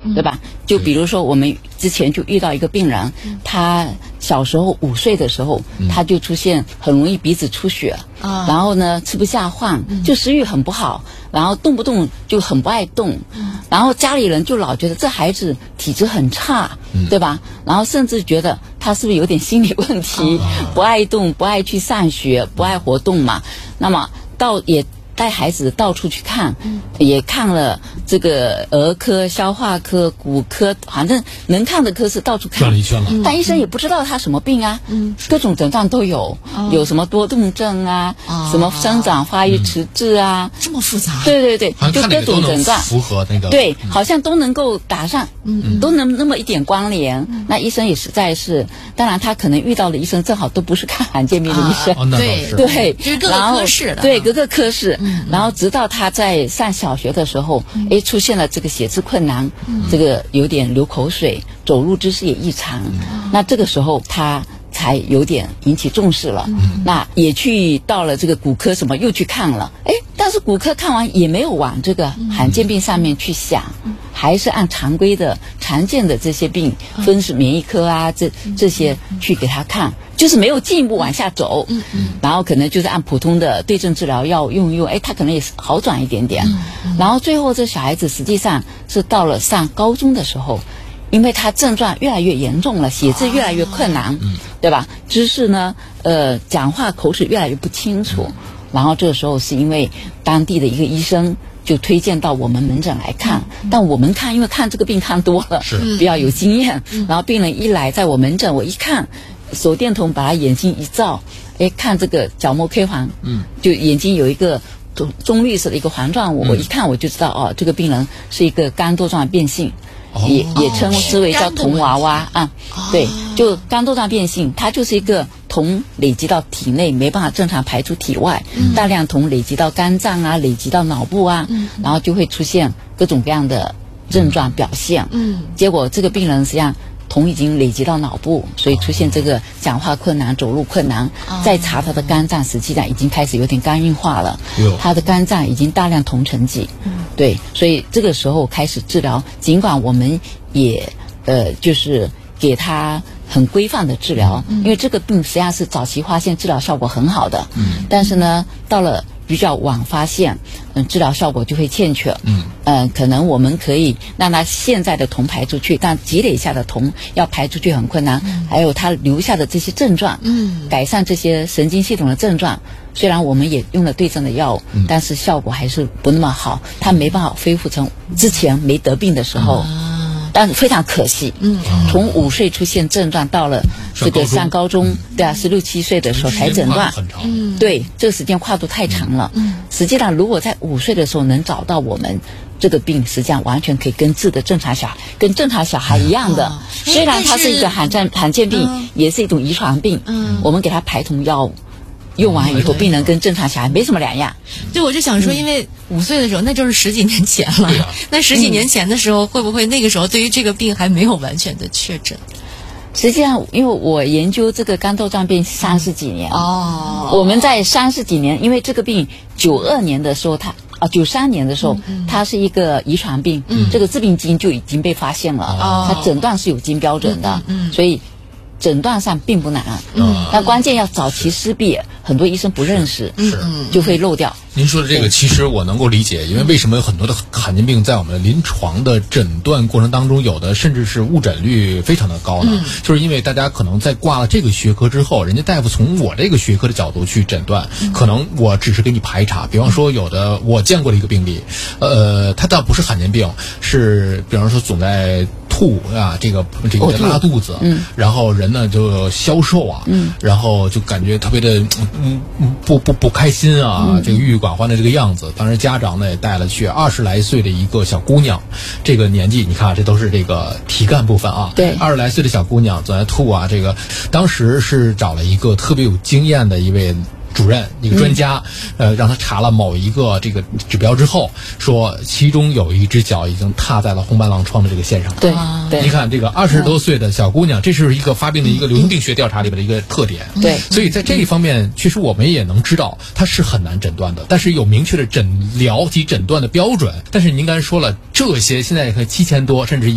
对吧？就比如说我们之前就遇到一个病人，他小时候5岁的时候，他就出现很容易鼻子出血，然后呢吃不下饭，就食欲很不好，然后动不动就很不爱动，然后家里人就老觉得这孩子体质很差，对吧？然后甚至觉得他是不是有点心理问题，不爱动，不爱去上学，不爱活动嘛。那么也带孩子到处去看，也看了这个儿科、消化科、骨科，反正能看的科室到处看， 转了一圈了。 但医生也不知道他什么病啊，各种症状都有，有什么多动症啊，什么生长发育迟滞啊， 这么复杂。 对，就各种症状符合那个， 对，好像都能够打上，都能那么一点关联。那医生也实在是，当然他可能遇到的医生正好都不是看罕见病的医生， 对，就是各个科室的， 对，各个科室。然后直到他在上小学的时候，出现了这个写字困难，这个有点流口水，走路姿势也异常。那这个时候他才有点引起重视了。那也去到了这个骨科什么又去看了，但是骨科看完也没有往这个罕见病上面去想，还是按常规的常见的这些病，分是免疫科啊这些去给他看，就是没有进一步往下走。然后可能就是按普通的对症治疗药用，他可能也好转一点点。然后最后这小孩子实际上是到了上高中的时候，因为他症状越来越严重了，写字越来越困难，对吧？知识呢，讲话口齿越来越不清楚。然后这个时候是因为当地的一个医生就推荐到我们门诊来看，但我们因为看这个病看多了，比较有经验。然后病人一来在我门诊，我一看，手电筒把他眼睛一照，看这个角膜 K 环，就眼睛有一个棕绿色的一个环状，我一看我就知道，这个病人是一个肝窦状变性。也称之为叫铜娃娃啊，对，就肝窦状变性，它就是一个铜累积到体内没办法正常排出体外，大量铜累积到肝脏啊，累积到脑部啊，然后就会出现各种各样的症状表现。结果这个病人实际上铜已经累积到脑部，所以出现这个讲话困难、走路困难。再查他的肝脏，实际上已经开始有点肝硬化了，他的肝脏已经大量铜沉积。对，所以这个时候开始治疗，尽管我们也就是给他很规范的治疗，因为这个病实际上是早期发现治疗效果很好的，但是呢到了比较晚发现，治疗效果就会欠缺。可能我们可以让他现在的铜排出去，但积累下的铜要排出去很困难。还有他留下的这些症状，改善这些神经系统的症状，虽然我们也用了对症的药物，但是效果还是不那么好，他没办法恢复成之前没得病的时候。但是非常可惜，从5岁出现症状到了这个上高中，对啊，16、17岁的时候才诊断，对，这个时间跨度太长了。实际上，如果在5岁的时候能找到我们这个病，实际上完全可以跟正常小孩一样的。虽然它是一个罕见病，也是一种遗传病，我们给他排铜药物。用完以后，病人跟正常小孩没什么两样。 对，我就想说，因为5岁的时候，那就是10几年前了。那10几年前的时候，会不会那个时候对于这个病还没有完全的确诊？ 实际上，因为我研究这个肝窦状变30几年，我们在30几年，因为这个病92年的时候93年的时候，它是一个遗传病，这个致病基因就已经被发现了，它诊断是有基因标准的，所以诊断上并不难，但关键要早期识别，很多医生不认识，就会漏掉。 您说的这个其实我能够理解，因为为什么有很多的罕见病在我们临床的诊断过程当中，有的甚至是误诊率非常的高呢？就是因为大家可能在挂了这个学科之后，人家大夫从我这个学科的角度去诊断，可能我只是给你排查。比方说有的我见过的一个病例，他倒不是罕见病，是比方说总在吐啊，这个拉肚子，然后人呢就消瘦啊，然后就感觉特别的不开心啊，这个郁郁寡欢的这个样子。当时家长呢也带了去，20来岁的一个小姑娘，这个年纪你看这都是这个体干部分啊， 对 ，20来岁的小姑娘总在吐啊，这个当时是找了一个特别有经验的一位主任，一个专家，让他查了某一个这个指标之后，说其中有一只脚已经踏在了红斑狼疮的这个线上。 对， 你看这个20多岁的小姑娘，这是一个发病的一个流行病学调查里边的一个特点。 对， 所以在这一方面，其实我们也能知道它是很难诊断的，但是有明确的诊疗及诊断的标准。但是您刚才说了，这些现在可7000多甚至